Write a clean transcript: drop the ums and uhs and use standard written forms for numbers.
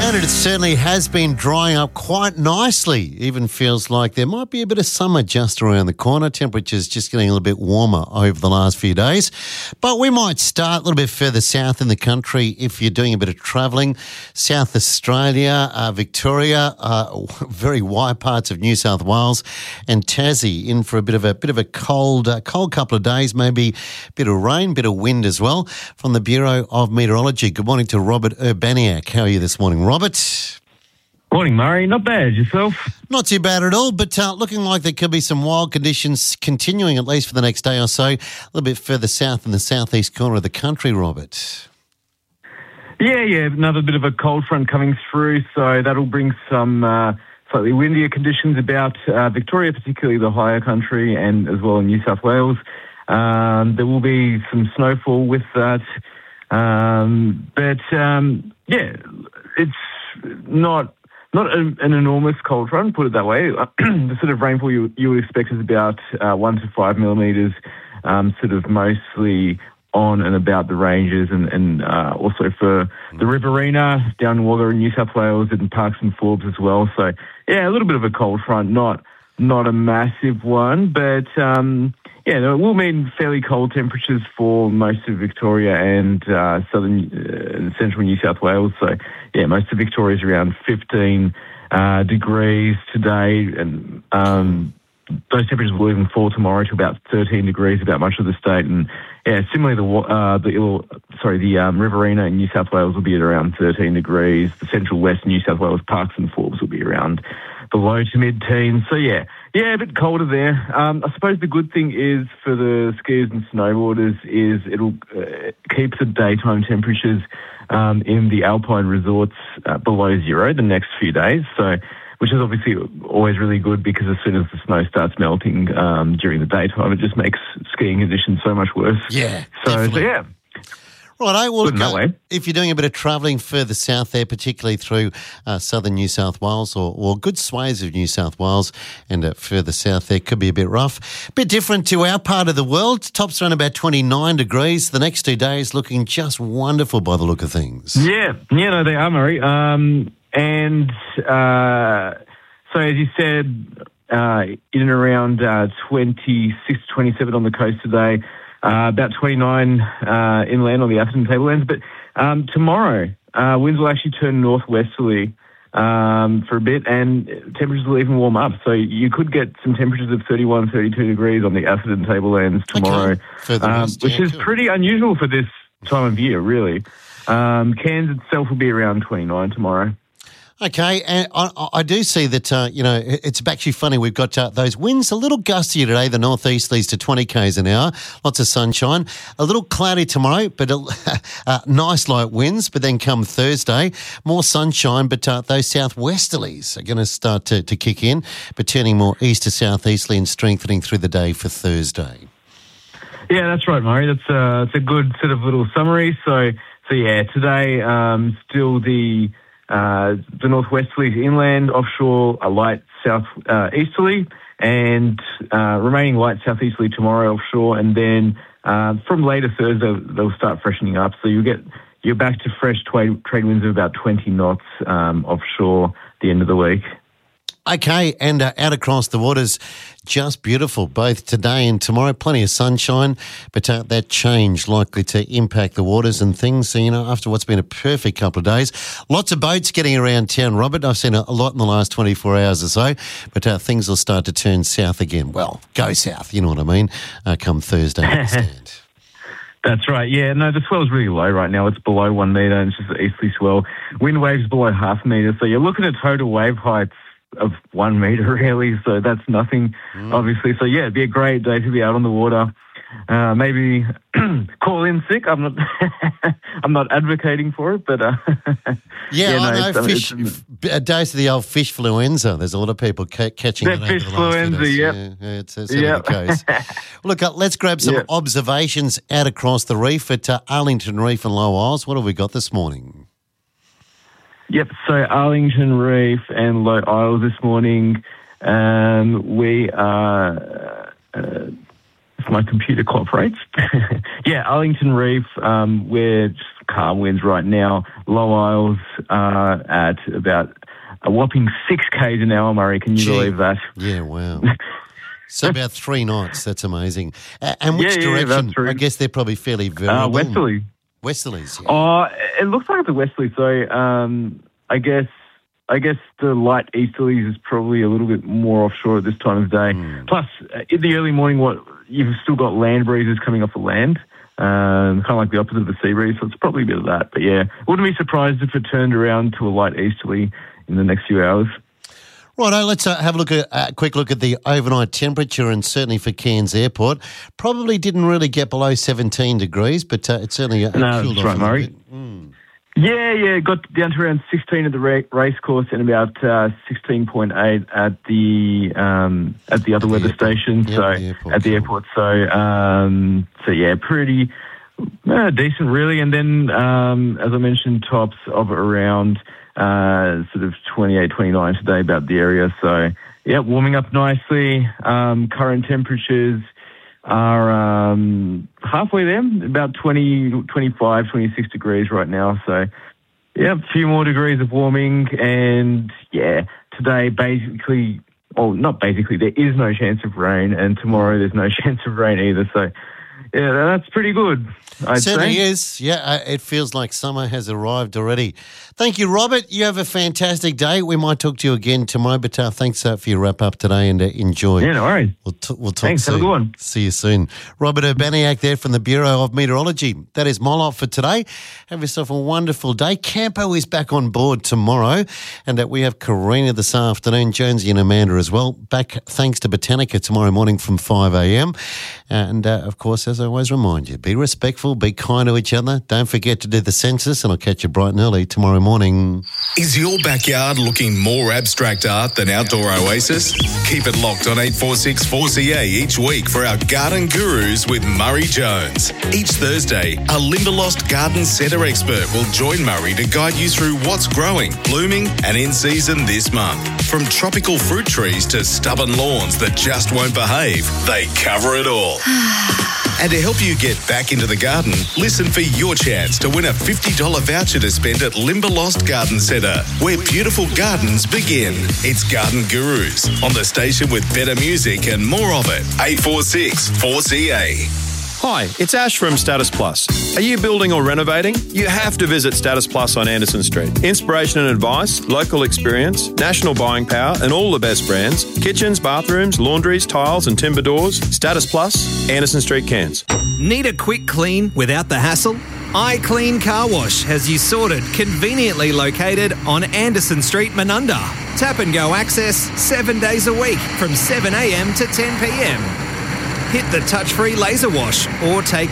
And it certainly has been drying up quite nicely. Even feels like there might be a bit of summer just around the corner. Temperatures just getting a little bit warmer over the last few days. But we might start a little bit further south in the country if you're doing a bit of travelling. South Australia, Victoria, very wide parts of New South Wales and Tassie in for a bit of a cold couple of days, maybe a bit of rain, bit of wind as well. From the Bureau of Meteorology, good morning to Robert Urbaniak. How are you this morning, Robert? Morning, Murray. Not bad. Yourself? Not too bad at all, but looking like there could be some wild conditions continuing at least for the next day or so, a little bit further south in the southeast corner of the country, Robert. Yeah, another bit of a cold front coming through, so that'll bring some slightly windier conditions about Victoria, particularly the higher country, and as well in New South Wales. There will be some snowfall with that, it's not an enormous cold front, put it that way. The sort of rainfall you would expect is about 1 to 5 millimetres, sort of mostly on and about the ranges and also for the Riverina, down in Wagga in New South Wales and Parks and Forbes as well. So, yeah, a little bit of a cold front, not a massive one, but it will mean fairly cold temperatures for most of Victoria and southern central New South Wales. So, yeah, most of Victoria is around 15 degrees today, and those temperatures will even fall tomorrow to about 13 degrees about much of the state. And yeah, similarly, the Riverina in New South Wales will be at around 13 degrees. The central west New South Wales Parks and Forbes will be around the low to mid-teens. So yeah, a bit colder there. I suppose the good thing is for the skiers and snowboarders is it'll keep the daytime temperatures in the alpine resorts below zero the next few days. So, which is obviously always really good because as soon as the snow starts melting during the daytime, it just makes skiing conditions so much worse. Yeah, so definitely. yeah. Right, well, way. If you're doing a bit of travelling further south there, particularly through southern New South Wales or good swathes of New South Wales and further south there, could be a bit rough. A bit different to our part of the world. Tops around about 29 degrees. The next 2 days looking just wonderful by the look of things. Yeah, no, they are, Murray. So as you said, in and around 26, 27 on the coast today, about 29 inland on the Atherton Tablelands. But tomorrow, winds will actually turn northwesterly for a bit, and temperatures will even warm up. So you could get some temperatures of 31, 32 degrees on the Atherton Tablelands tomorrow, which is pretty unusual for this time of year, really. Cairns itself will be around 29 tomorrow. Okay, and I do see that, it's actually funny. We've got those winds a little gustier today, the northeasterlies to 20 k's an hour, lots of sunshine. A little cloudy tomorrow, but nice light winds. But then come Thursday, more sunshine, but those southwesterlies are going to start to kick in, but turning more east to southeasterly and strengthening through the day for Thursday. Yeah, that's right, Murray. That's a good sort of little summary. So yeah, today still the northwesterlies inland, offshore a light southeasterly, and remaining light southeasterly tomorrow offshore, and then from later Thursday they'll start freshening up. So you're back to fresh trade winds of about 20 knots offshore the end of the week. Okay, and out across the waters, just beautiful, both today and tomorrow. Plenty of sunshine, but that change likely to impact the waters and things. So, after what's been a perfect couple of days, lots of boats getting around town, Robert. I've seen a lot in the last 24 hours or so, but things will start to turn south again. Well, go south, you know what I mean, come Thursday. I understand. That's right, yeah. No, the swell's really low right now. It's below 1 metre, and it's just an easterly swell. Wind waves below half a metre, so you're looking at total wave heights of 1 metre really, so that's nothing, obviously. So yeah, it'd be a great day to be out on the water. Maybe call in sick. I'm not advocating for it, but I know. Days of the old fish fluenza. There's a lot of people catching it. Fish fluenza, yeah, it's the case. Well, look, let's grab some observations out across the reef at Arlington Reef and Low Isles. What have we got this morning? Yep, so Arlington Reef and Low Isles this morning, we are, if my computer cooperates, Arlington Reef, we're just calm winds right now. Low Isles, are at about a whopping 6 k's an hour, Murray. Can you believe that? Yeah, wow. So about 3 knots. That's amazing. And which direction? That's true. I guess they're probably fairly variable. Westerly. Westerlies. Yeah. Oh, it looks like it's a westerly. So I guess the light easterlies is probably a little bit more offshore at this time of day. Plus, in the early morning, you've still got land breezes coming off the land, kind of like the opposite of the sea breeze. So it's probably a bit of that. But yeah, wouldn't be surprised if it turned around to a light easterly in the next few hours. Righto, let's have a quick look at the overnight temperature, and certainly for Cairns Airport, probably didn't really get below 17 degrees, but it certainly cooled off that's right, a Murray. bit. Yeah, got down to around 16 at the race course and about 16.8 at the other weather station. At the airport. So yeah, pretty decent really. And then as I mentioned, tops of around sort of 28, 29 today about the area. So yeah, warming up nicely. Current temperatures are halfway there, about 20, 25, 26 degrees right now. So, yeah, a few more degrees of warming. And, yeah, today not basically, there is no chance of rain. And tomorrow there's no chance of rain either. So, yeah, that's pretty good, I'd Certainly say. is. Yeah, it feels like summer has arrived already. Thank you, Robert. You have a fantastic day. We might talk to you again tomorrow, but thanks for your wrap-up today, and enjoy. Yeah, no worries. We'll talk Thanks, soon. have a good one. See you soon. Robert Urbaniak there from the Bureau of Meteorology. That is my lot for today. Have yourself a wonderful day. Campo is back on board tomorrow, and we have Karina this afternoon, Jonesy and Amanda as well. Back thanks to Botanica tomorrow morning from 5 a.m. And, of course, as I always remind you, be respectful, be kind to each other. Don't forget to do the census, and I'll catch you bright and early tomorrow morning. Is your backyard looking more abstract art than Outdoor Oasis? Keep it locked on 846 4CA each week for our Garden Gurus with Murray Jones. Each Thursday, a Limberlost Garden Centre expert will join Murray to guide you through what's growing, blooming and in season this month. From tropical fruit trees to stubborn lawns that just won't behave, they cover it all. And to help you get back into the garden, listen for your chance to win a $50 voucher to spend at Limberlost Garden Centre, where beautiful gardens begin. It's Garden Gurus on the station with better music and more of it. 846 4CA. Hi, it's Ash from Status Plus. Are you building or renovating? You have to visit Status Plus on Anderson Street. Inspiration and advice, local experience, national buying power, and all the best brands. Kitchens, bathrooms, laundries, tiles, and timber doors. Status Plus, Anderson Street, Cairns. Need a quick clean without the hassle? iClean Car Wash has you sorted, conveniently located on Anderson Street, Menunda. Tap and go access 7 days a week from 7 a.m. to 10 p.m. Hit the touch-free laser wash or take